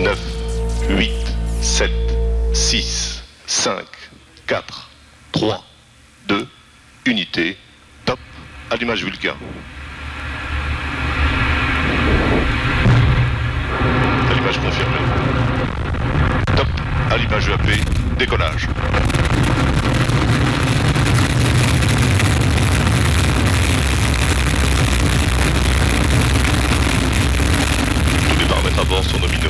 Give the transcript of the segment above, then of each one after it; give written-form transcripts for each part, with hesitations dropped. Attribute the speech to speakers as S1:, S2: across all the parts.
S1: 9, 8, 7, 6, 5, 4, 3, 2, unité, top, allumage Vulcain. Allumage confirmé. Top, allumage EAP, décollage. Tous les paramètres à bord sont nominaux.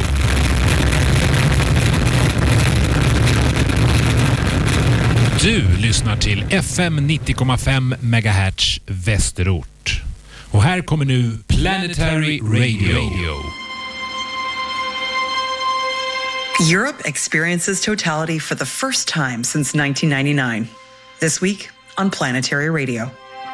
S2: Du lyssnar till FM 90,5 MHz Västerort. Och här kommer nu Planetary Radio.
S3: Europe experiences totality for the first time since 1999. This week on Planetary Radio.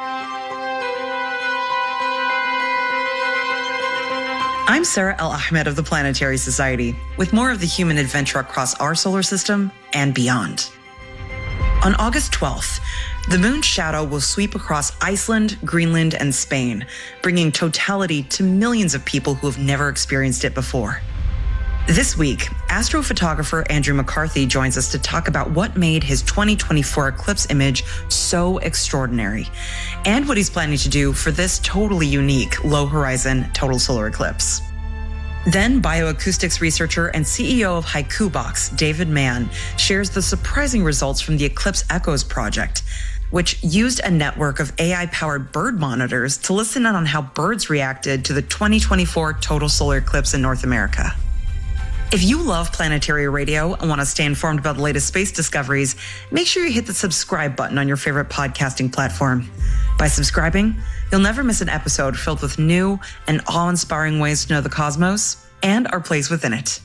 S3: I'm Sarah El-Ahmed of the Planetary Society, with more of the human adventure across our solar system and beyond. On August 12th, the moon's shadow will sweep across Iceland, Greenland, and Spain, bringing totality to millions of people who have never experienced it before. This week, astrophotographer Andrew McCarthy joins us to talk about what made his 2024 eclipse image so extraordinary, and what he's planning to do for this totally unique low-horizon total solar eclipse. Then bioacoustics researcher and CEO of Haiku-Box, David Mann, shares the surprising results from the Eclipse Echoes project, which used a network of AI-powered bird monitors to listen in on how birds reacted to the 2024 total solar eclipse in North America. If you love Planetary Radio and want to stay informed about the latest space discoveries, make sure you hit the subscribe button on your favorite podcasting platform. By subscribing, you'll never miss an episode filled with new and awe-inspiring ways to know the cosmos and our place within it.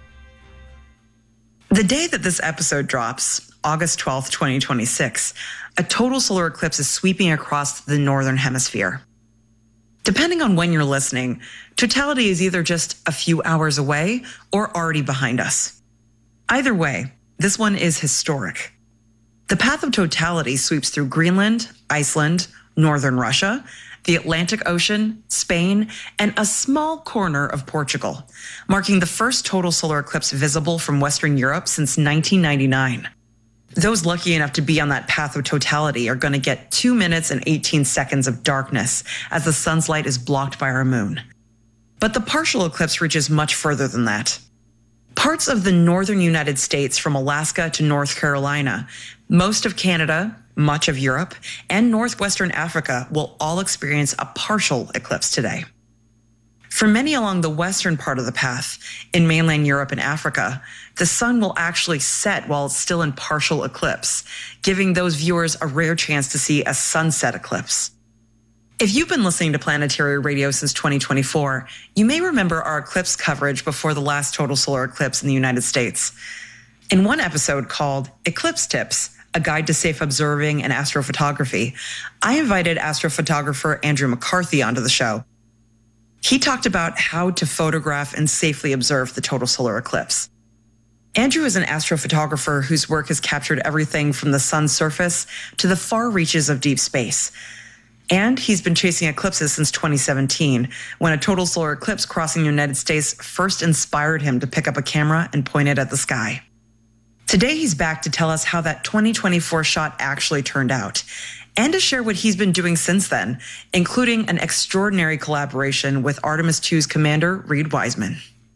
S3: The day that this episode drops, August 12th, 2026, a total solar eclipse is sweeping across the northern hemisphere. Depending on when you're listening, totality is either just a few hours away or already behind us. Either way, this one is historic. The path of totality sweeps through Greenland, Iceland, northern Russia, the Atlantic Ocean, Spain, and a small corner of Portugal, marking the first total solar eclipse visible from Western Europe since 1999. Those lucky enough to be on that path of totality are going to get 2 minutes and 18 seconds of darkness as the sun's light is blocked by our moon. But the partial eclipse reaches much further than that. Parts of the northern United States from Alaska to North Carolina, most of Canada, much of Europe, and northwestern Africa will all experience a partial eclipse today. For many along the western part of the path, in mainland Europe and Africa, the sun will actually set while it's still in partial eclipse, giving those viewers a rare chance to see a sunset eclipse. If you've been listening to Planetary Radio since 2024, you may remember our eclipse coverage before the last total solar eclipse in the United States. In one episode called Eclipse Tips, a guide to safe observing and astrophotography, I invited astrophotographer Andrew McCarthy onto the show. He talked about how to photograph and safely observe the total solar eclipse. Andrew is an astrophotographer whose work has captured everything from the sun's surface to the far reaches of deep space. And he's been chasing eclipses since 2017, when a total solar eclipse crossing the United States first inspired him to pick up a camera and point it at the sky. Today, he's back to tell us how that 2024 shot actually turned out, and to share what he's been doing since then, including an extraordinary collaboration with Artemis II's commander, Reid Wiseman.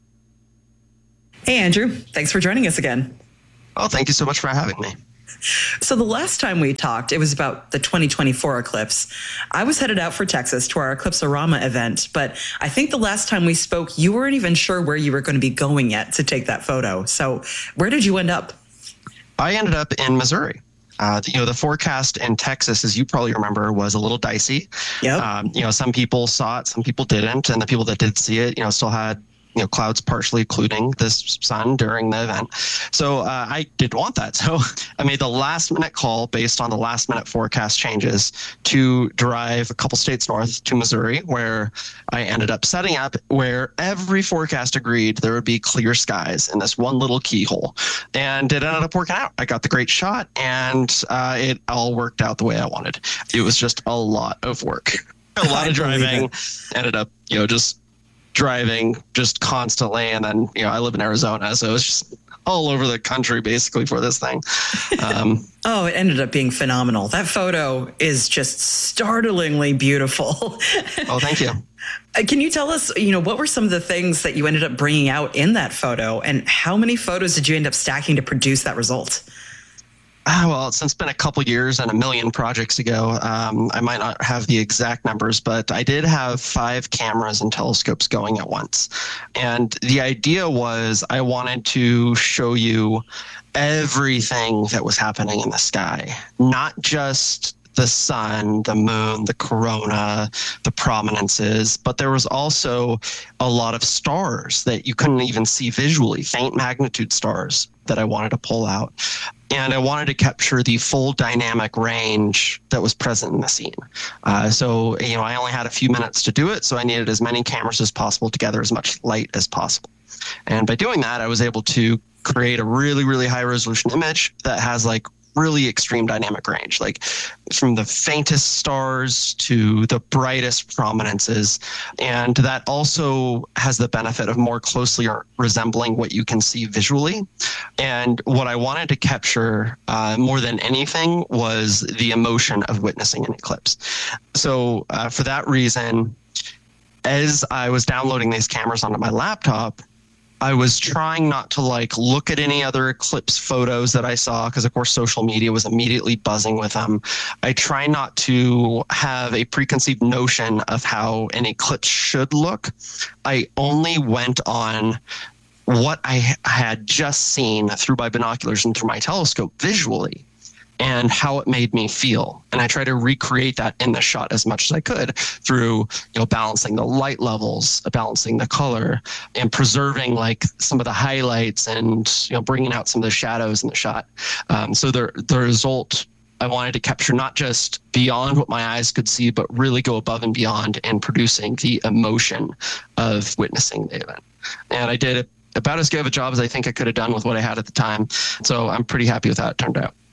S3: Hey, Andrew. Thanks for joining us again.
S4: Oh, thank you so much for having me.
S3: So the last time we talked, it was about the 2024 eclipse. I was headed out for Texas to our Eclipsorama event, but I think the last time we spoke, you weren't even sure where you were going to be going yet to take that photo. So where did you end up?
S4: I ended up in Missouri. The forecast in Texas, as you probably remember, was a little dicey.
S3: Yep.
S4: Some people saw it, some people didn't, and the people that did see it, still had clouds partially occluding the sun during the event. So I didn't want that. So I made the last minute call based on the last minute forecast changes to drive a couple states north to Missouri, where I ended up setting up where every forecast agreed there would be clear skies in this one little keyhole. And it ended up working out. I got the great shot, and it all worked out the way I wanted. It was just a lot of work. A lot of driving. Ended up, just driving just constantly. And then, I live in Arizona, so it's just all over the country basically for this thing.
S3: Oh, it ended up being phenomenal. That photo is just startlingly beautiful.
S4: Oh, thank you.
S3: Can you tell us, what were some of the things that you ended up bringing out in that photo, and how many photos did you end up stacking to produce that result?
S4: Well, since it's been a couple years and a million projects ago, I might not have the exact numbers, but I did have 5 cameras and telescopes going at once. And the idea was I wanted to show you everything that was happening in the sky, not just the sun, the moon, the corona, the prominences, but there was also a lot of stars that you couldn't even see visually, faint magnitude stars that I wanted to pull out. And I wanted to capture the full dynamic range that was present in the scene. So I only had a few minutes to do it, so I needed as many cameras as possible to gather as much light as possible. And by doing that, I was able to create a really, really high resolution image that has really extreme dynamic range, like from the faintest stars to the brightest prominences. And that also has the benefit of more closely resembling what you can see visually. And what I wanted to capture more than anything was the emotion of witnessing an eclipse. So for that reason, as I was downloading these cameras onto my laptop, I was trying not to look at any other eclipse photos that I saw, because of course social media was immediately buzzing with them. I try not to have a preconceived notion of how an eclipse should look. I only went on what I had just seen through my binoculars and through my telescope visually, and how it made me feel. And I try to recreate that in the shot as much as I could through, balancing the light levels, balancing the color, and preserving some of the highlights and, bringing out some of the shadows in the shot. So the result, I wanted to capture not just beyond what my eyes could see, but really go above and beyond in producing the emotion of witnessing the event. And I did about as good of a job as I think I could have done with what I had at the time. So I'm pretty happy with how it turned out.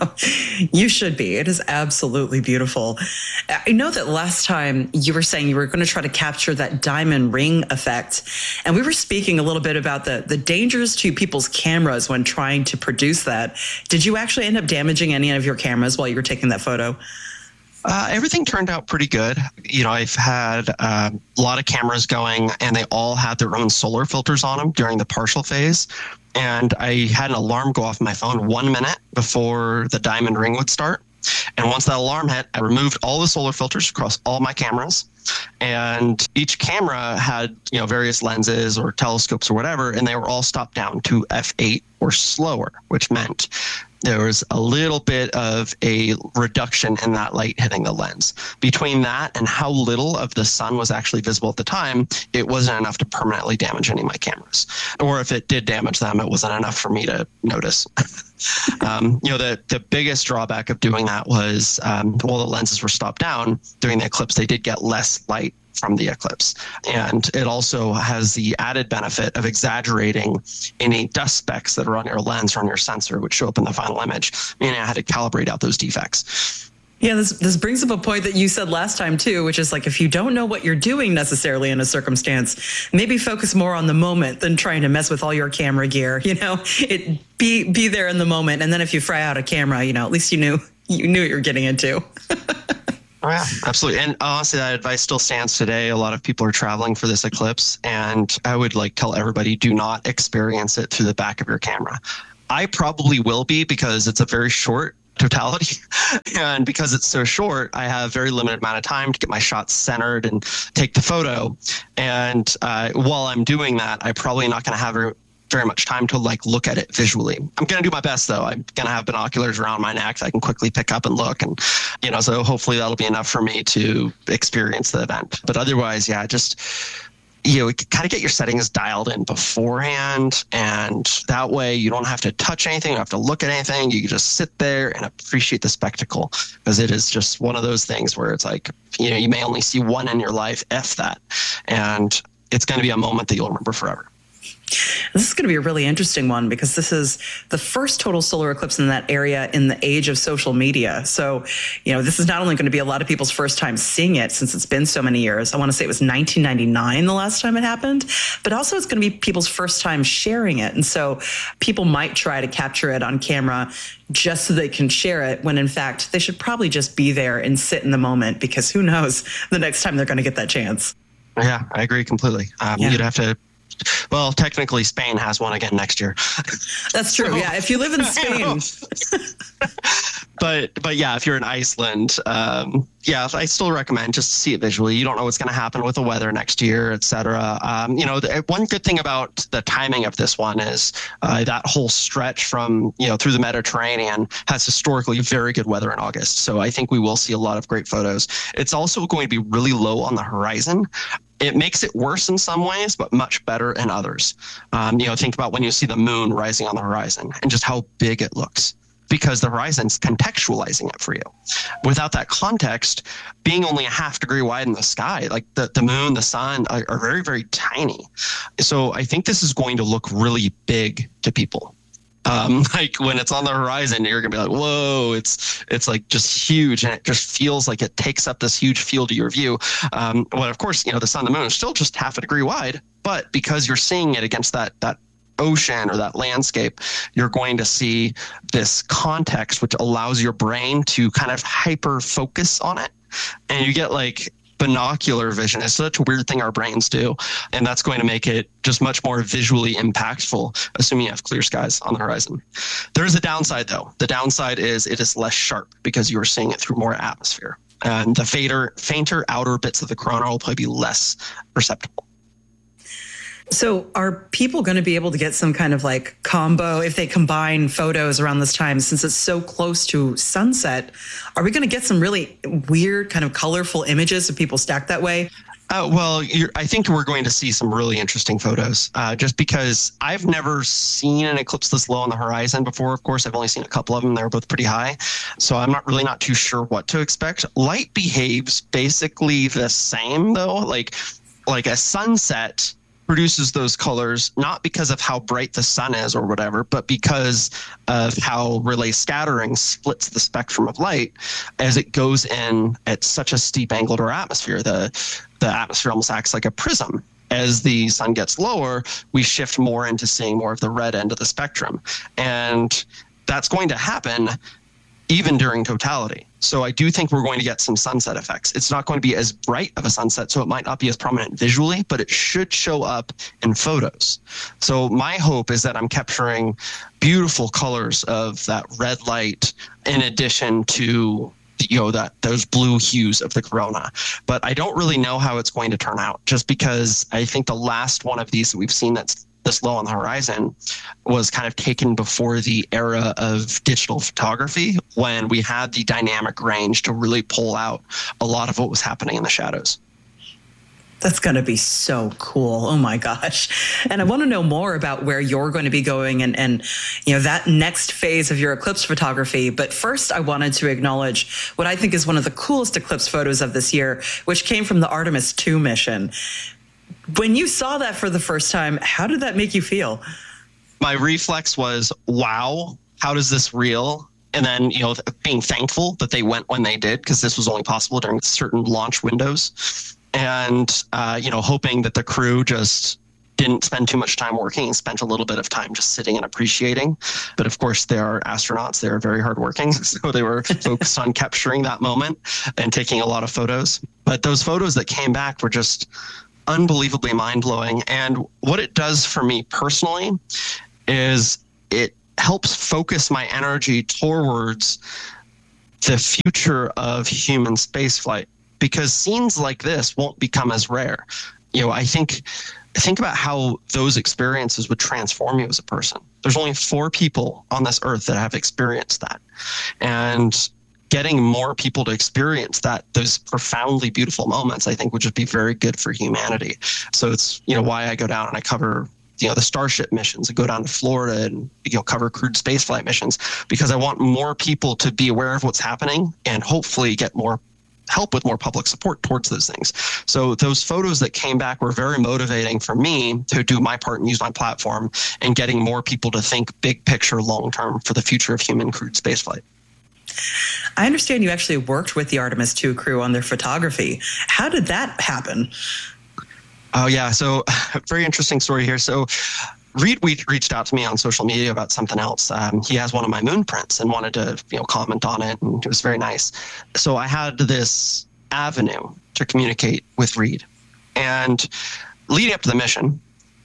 S3: You should be. It is absolutely beautiful. I know that last time you were saying you were going to try to capture that diamond ring effect. And we were speaking a little bit about the dangers to people's cameras when trying to produce that. Did you actually end up damaging any of your cameras while you were taking that photo?
S4: Everything turned out pretty good. I've had a lot of cameras going, and they all had their own solar filters on them during the partial phase. And I had an alarm go off my phone 1 minute before the diamond ring would start. And once that alarm hit, I removed all the solar filters across all my cameras. And each camera had, various lenses or telescopes or whatever, and they were all stopped down to f8 or slower, which meant there was a little bit of a reduction in that light hitting the lens. Between that and how little of the sun was actually visible at the time, it wasn't enough to permanently damage any of my cameras. Or if it did damage them, it wasn't enough for me to notice. The biggest drawback of doing that was while the lenses were stopped down during the eclipse, they did get less light from the eclipse. And it also has the added benefit of exaggerating any dust specks that are on your lens or on your sensor, which show up in the final image, meaning I had to calibrate out those defects.
S3: Yeah, this brings up a point that you said last time too, which is if you don't know what you're doing necessarily in a circumstance, maybe focus more on the moment than trying to mess with all your camera gear. Be there in the moment, and then if you fry out a camera, at least you knew what you're getting into.
S4: Oh, yeah, absolutely. And honestly, that advice still stands today. A lot of people are traveling for this eclipse, and I would tell everybody, do not experience it through the back of your camera. I probably will be, because it's a very short totality. And because it's so short, I have very limited amount of time to get my shots centered and take the photo. And while I'm doing that, I'm probably not going to have very much time to look at it visually. I'm going to do my best though. I'm going to have binoculars around my neck that I can quickly pick up and look. And, so hopefully that'll be enough for me to experience the event. But otherwise, yeah, just, kind of get your settings dialed in beforehand. And that way you don't have to touch anything. You don't have to look at anything. You can just sit there and appreciate the spectacle, because it is just one of those things where it's you may only see one in your life, F that. And it's going to be a moment that you'll remember forever.
S3: This is going to be a really interesting one because this is the first total solar eclipse in that area in the age of social media. So, this is not only going to be a lot of people's first time seeing it since it's been so many years. I want to say it was 1999 the last time it happened, but also it's going to be people's first time sharing it. And so people might try to capture it on camera just so they can share it when in fact they should probably just be there and sit in the moment, because who knows the next time they're going to get that chance.
S4: Yeah, I agree completely. You'd have to. Well, technically, Spain has one again next year.
S3: That's true. Yeah, if you live in Spain.
S4: But yeah, if you're in Iceland, I still recommend just to see it visually. You don't know what's going to happen with the weather next year, et cetera. One good thing about the timing of this one is that whole stretch from through the Mediterranean has historically very good weather in August. So I think we will see a lot of great photos. It's also going to be really low on the horizon. It makes it worse in some ways, but much better in others. Think about when you see the moon rising on the horizon and just how big it looks, because the horizon's contextualizing it for you. Without that context, being only a half degree wide in the sky, like the moon, the sun are very, very tiny. So I think this is going to look really big to people. Like when it's on the horizon, you're gonna be like, whoa, it's like just huge, and it just feels like it takes up this huge field of your view. Well, of course, the sun and the moon are still just half a degree wide, but because you're seeing it against that ocean or that landscape, you're going to see this context, which allows your brain to kind of hyper focus on it, and you get like binocular vision. It's such a weird thing our brains do, and that's going to make it just much more visually impactful, assuming you have clear skies on the horizon. There's a downside, though. The downside is it is less sharp because you are seeing it through more atmosphere, and the fainter outer bits of the corona will probably be less perceptible.
S3: So are people going to be able to get some kind of like combo if they combine photos around this time, since it's so close to sunset? Are we going to get some really weird kind of colorful images of people stacked that way?
S4: I think we're going to see some really interesting photos, just because I've never seen an eclipse this low on the horizon before. Of course, I've only seen a couple of them. They're both pretty high. So I'm not too sure what to expect. Light behaves basically the same, though. Like a sunset produces those colors, not because of how bright the sun is or whatever, but because of how relay scattering splits the spectrum of light as it goes in at such a steep angle to our atmosphere. The atmosphere almost acts like a prism. As the sun gets lower, we shift more into seeing more of the red end of the spectrum. And that's going to happen even during totality. So I do think we're going to get some sunset effects. It's not going to be as bright of a sunset, so it might not be as prominent visually, but it should show up in photos. So my hope is that I'm capturing beautiful colors of that red light in addition to those blue hues of the corona. But I don't really know how it's going to turn out, just because I think the last one of these that we've seen that's this low on the horizon was kind of taken before the era of digital photography, when we had the dynamic range to really pull out a lot of what was happening in the shadows.
S3: That's going to be so cool. Oh my gosh. And I want to know more about where you're going to be going and that next phase of your eclipse photography. But first, I wanted to acknowledge what I think is one of the coolest eclipse photos of this year, which came from the Artemis 2 mission. When you saw that for the first time, how did that make you feel?
S4: My reflex was, wow, how does this reel? And then, being thankful that they went when they did, because this was only possible during certain launch windows. And, hoping that the crew just didn't spend too much time working and spent a little bit of time just sitting and appreciating. But of course, they are astronauts. They are very hardworking. So they were focused on capturing that moment and taking a lot of photos. But those photos that came back were just unbelievably mind-blowing. And what it does for me personally is it helps focus my energy towards the future of human spaceflight, because scenes like this won't become as rare. I think about how those experiences would transform you as a person. There's only 4 people on this earth that have experienced that. And getting more people to experience those profoundly beautiful moments, I think would just be very good for humanity. So it's, why I go down and I cover, the Starship missions. I go down to Florida and, cover crewed spaceflight missions, because I want more people to be aware of what's happening and hopefully get more help with more public support towards those things. So those photos that came back were very motivating for me to do my part and use my platform in getting more people to think big picture long term for the future of human crewed spaceflight.
S3: I understand you actually worked with the Artemis II crew on their photography. How did that happen?
S4: Oh, yeah. So very interesting story here. So Reed reached out to me on social media about something else. He has one of my moon prints and wanted to, comment on it, and it was very nice. So I had this avenue to communicate with Reed. And leading up to the mission,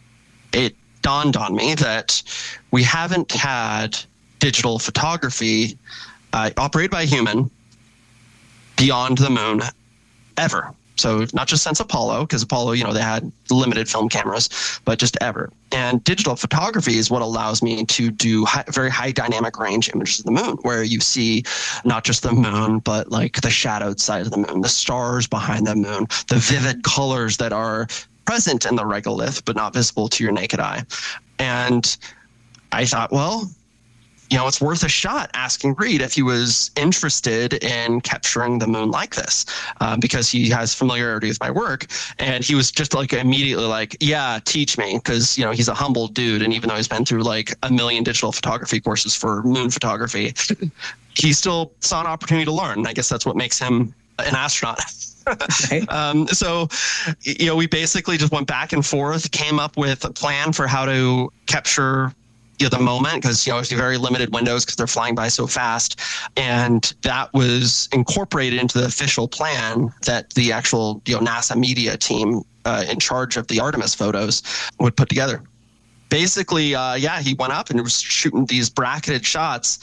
S4: it dawned on me that we haven't had digital photography operated by a human beyond the moon ever. So not just since Apollo, because Apollo, they had limited film cameras, but just ever. And digital photography is what allows me to do very high dynamic range images of the moon, where you see not just the moon, but like the shadowed side of the moon, the stars behind the moon, the vivid colors that are present in the regolith, but not visible to your naked eye. And I thought, well, it's worth a shot asking Reed if he was interested in capturing the moon like this, because he has familiarity with my work. And he was just immediately like, yeah, teach me. Because, he's a humble dude. And even though he's been through 1 million digital photography courses for moon photography, he still saw an opportunity to learn. I guess that's what makes him an astronaut. Okay. So, we basically just went back and forth, came up with a plan for how to capture the moment, because it's very limited windows because they're flying by so fast, and that was incorporated into the official plan that the actual NASA media team in charge of the Artemis photos would put together. Basically, he went up and was shooting these bracketed shots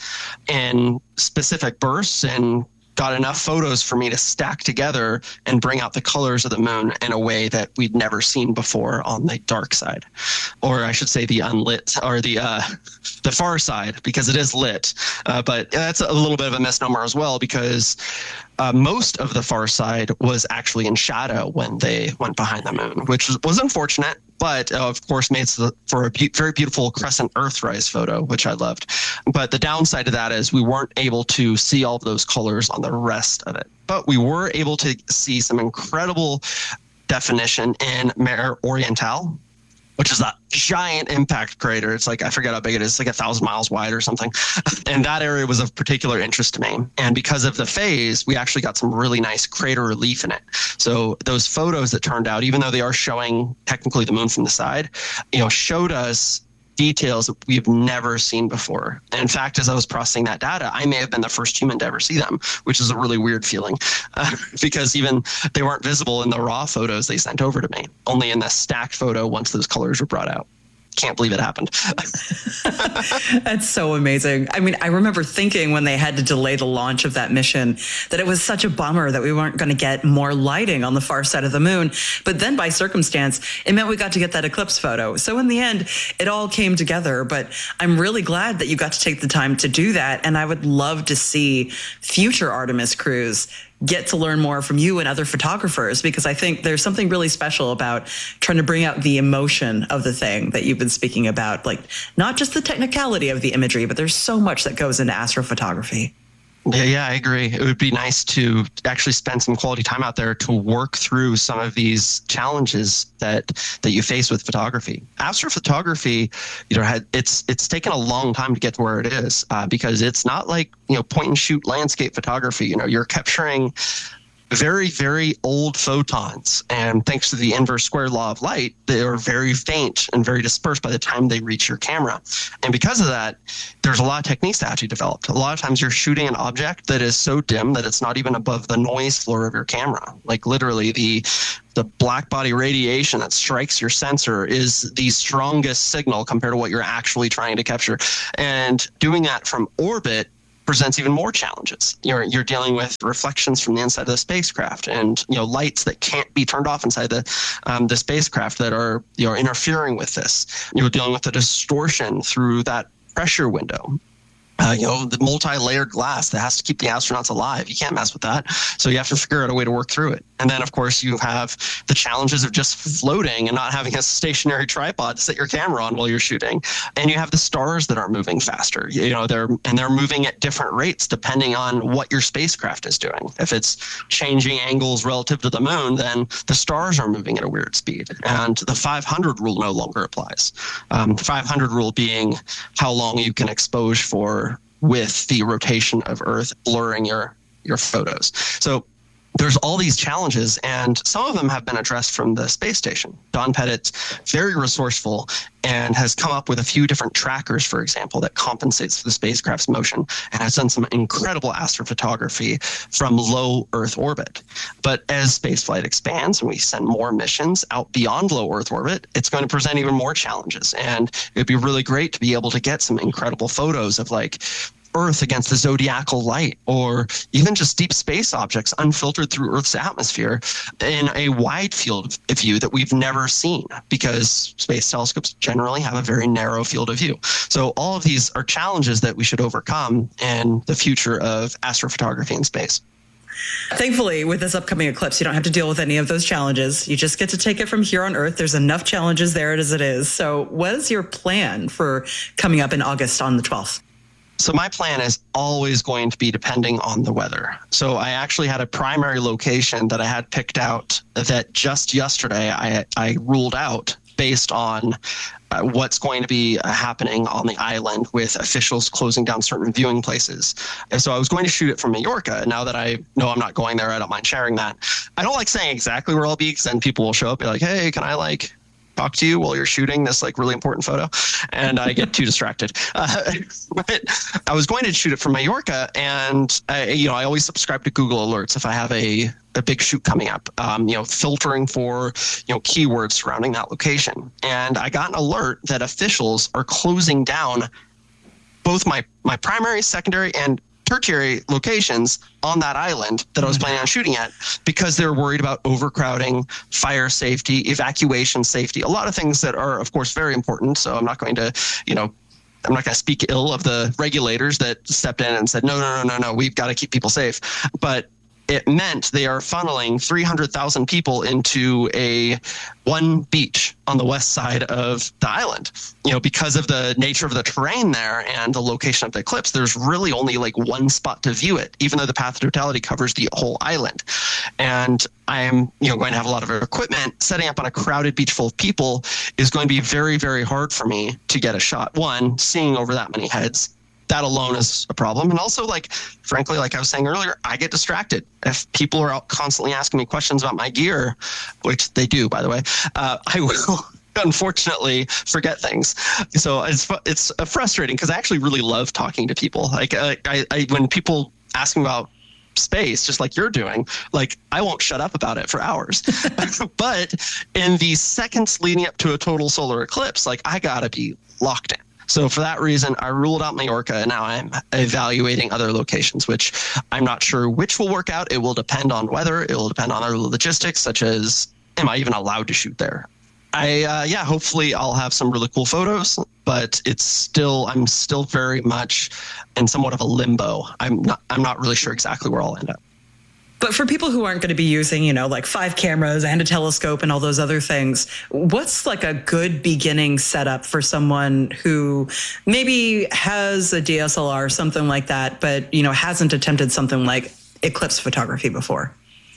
S4: in specific bursts and got enough photos for me to stack together and bring out the colors of the moon in a way that we'd never seen before on the dark side, or I should say the unlit, or the far side, because it is lit. But that's a little bit of a misnomer as well, because most of the far side was actually in shadow when they went behind the moon, which was unfortunate, but of course made for a very beautiful crescent Earthrise photo, which I loved. But the downside of that is we weren't able to see all of those colors on the rest of it. But we were able to see some incredible definition in Mare Orientale, which is a giant impact crater. It's I forget how big it is, 1,000 miles wide or something. And that area was of particular interest to me. And because of the phase, we actually got some really nice crater relief in it. So those photos that turned out, even though they are showing technically the moon from the side, showed us details that we've never seen before. And in fact, as I was processing that data, I may have been the first human to ever see them, which is a really weird feeling, because even they weren't visible in the raw photos they sent over to me, only in the stacked photo once those colors were brought out. Can't believe it happened.
S3: That's so amazing. I mean, I remember thinking when they had to delay the launch of that mission that it was such a bummer that we weren't going to get more lighting on the far side of the moon. But then by circumstance, it meant we got to get that eclipse photo. So in the end, it all came together. But I'm really glad that you got to take the time to do that. And I would love to see future Artemis crews get to learn more from you and other photographers, because I think there's something really special about trying to bring out the emotion of the thing that you've been speaking about, not just the technicality of the imagery, but there's so much that goes into astrophotography.
S4: Yeah, I agree. It would be nice to actually spend some quality time out there to work through some of these challenges that you face with photography. Astrophotography, it's taken a long time to get to where it is, because it's not point and shoot landscape photography. You're capturing very, very old photons. And thanks to the inverse square law of light, they are very faint and very dispersed by the time they reach your camera. And because of that, there's a lot of techniques that have to be developed. A lot of times you're shooting an object that is so dim that it's not even above the noise floor of your camera. Literally the black body radiation that strikes your sensor is the strongest signal compared to what you're actually trying to capture. And doing that from orbit presents even more challenges. You're dealing with reflections from the inside of the spacecraft, and lights that can't be turned off inside the spacecraft that are interfering with this. You're dealing with the distortion through that pressure window. the multi-layered glass that has to keep the astronauts alive. You can't mess with that. So you have to figure out a way to work through it. And then, of course, you have the challenges of just floating and not having a stationary tripod to set your camera on while you're shooting. And you have the stars that are moving faster. They're moving at different rates depending on what your spacecraft is doing. If it's changing angles relative to the moon, then the stars are moving at a weird speed. And the 500 rule no longer applies. The 500 rule being how long you can expose for with the rotation of Earth blurring your photos. So there's all these challenges, and some of them have been addressed from the space station. Don Pettit's very resourceful and has come up with a few different trackers, for example, that compensates for the spacecraft's motion, and has done some incredible astrophotography from low Earth orbit. But as spaceflight expands and we send more missions out beyond low Earth orbit, it's going to present even more challenges. And it'd be really great to be able to get some incredible photos of Earth against the zodiacal light, or even just deep space objects unfiltered through Earth's atmosphere in a wide field of view that we've never seen, because space telescopes generally have a very narrow field of view. So all of these are challenges that we should overcome in the future of astrophotography in space.
S3: Thankfully, with this upcoming eclipse, you don't have to deal with any of those challenges. You just get to take it from here on Earth. There's enough challenges there as it is. So what is your plan for coming up in August on the 12th?
S4: So my plan is always going to be depending on the weather. So I actually had a primary location that I had picked out that just yesterday I ruled out based on what's going to be happening on the island with officials closing down certain viewing places. And so I was going to shoot it from Majorca. Now that I know I'm not going there, I don't mind sharing that. I don't like saying exactly where I'll be, because then people will show up and be like, hey, can I talk to you while you're shooting this really important photo? And I get too distracted. But I was going to shoot it from Majorca, and I always subscribe to Google Alerts if I have a big shoot coming up, filtering for keywords surrounding that location. And I got an alert that officials are closing down both my primary, secondary, and tertiary locations on that island that I was planning on shooting at, because they're worried about overcrowding, fire safety, evacuation safety, a lot of things that are, of course, very important. So I'm not going to, I'm not going to speak ill of the regulators that stepped in and said, no, we've got to keep people safe. But it meant they are funneling 300,000 people into one beach on the west side of the island. Because of the nature of the terrain there and the location of the eclipse, there's really only one spot to view it, even though the path of totality covers the whole island. And I'm going to have a lot of equipment. Setting up on a crowded beach full of people is going to be very, very hard for me to get a shot. One, seeing over that many heads, that alone is a problem. And also, frankly, like I was saying earlier, I get distracted. If people are out constantly asking me questions about my gear, which they do, by the way, I will unfortunately forget things. So it's frustrating, because I actually really love talking to people. When people ask me about space, just like you're doing, I won't shut up about it for hours. But in the seconds leading up to a total solar eclipse, I gotta be locked in. So for that reason, I ruled out Majorca, and now I'm evaluating other locations, which I'm not sure which will work out. It will depend on weather. It will depend on other logistics, such as, am I even allowed to shoot there? Hopefully I'll have some really cool photos, but I'm still very much in somewhat of a limbo. I'm not really sure exactly where I'll end up.
S3: But for people who aren't going to be using, 5 cameras and a telescope and all those other things, what's a good beginning setup for someone who maybe has a DSLR or something like that, but, hasn't attempted something like eclipse photography before?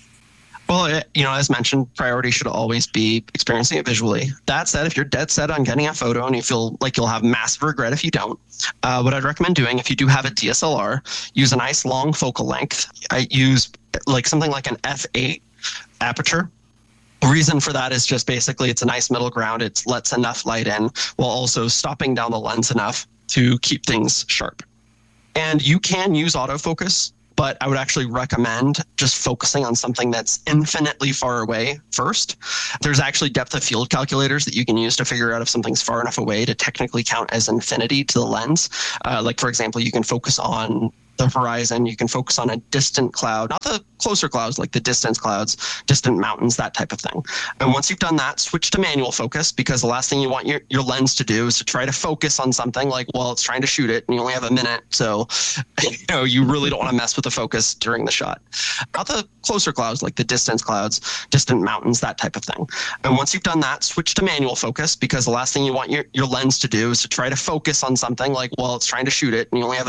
S4: Well, as mentioned, priority should always be experiencing it visually. That said, if you're dead set on getting a photo and you feel like you'll have massive regret if you don't, what I'd recommend doing, if you do have a DSLR, use a nice long focal length. I use something like an f8 aperture. The reason for that is just basically it's a nice middle ground. It lets enough light in while also stopping down the lens enough to keep things sharp. And you can use autofocus, but I would actually recommend just focusing on something that's infinitely far away first. There's actually depth of field calculators that you can use to figure out if something's far enough away to technically count as infinity to the lens. For example, you can focus on the horizon. You can focus on a distant cloud, not the closer clouds, like the distance clouds, distant mountains, that type of thing. And once you've done that, switch to manual focus, because the last thing you want your lens to do is to try to focus on something like, well, it's trying to shoot it and you only have a minute. So, you really don't want to mess with the focus during the shot. Not the closer clouds, like the distance clouds, distant mountains, that type of thing. And once you've done that, switch to manual focus, because the last thing you want your lens to do is to try to focus on something like, well, it's trying to shoot it and you only have